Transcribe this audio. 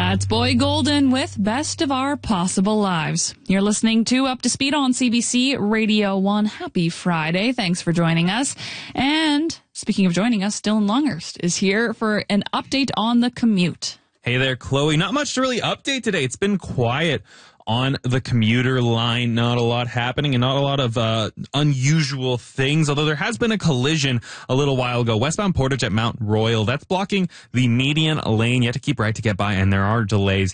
That's Boy Golden with Best of Our Possible Lives. You're listening to Up to Speed on CBC Radio 1. Happy Friday. Thanks for joining us. And speaking of joining us, Dylan Longhurst is here for an update on the commute. Hey there, Chloe. Not much to really update today. It's been quiet on the commuter line. Not a lot happening and not a lot of unusual things, although there has been a collision a little while ago. Westbound Portage at Mount Royal. That's blocking the median lane. You have to keep right to get by, and there are delays